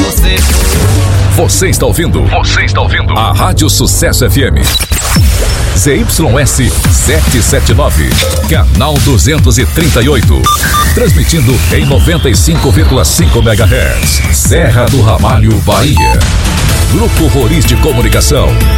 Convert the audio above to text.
você foi. Você está ouvindo a Rádio Sucesso FM. ZYS 779, canal 238. Transmitindo em 95,5 MHz. Serra do Ramalho, Bahia. Grupo Roriz de Comunicação.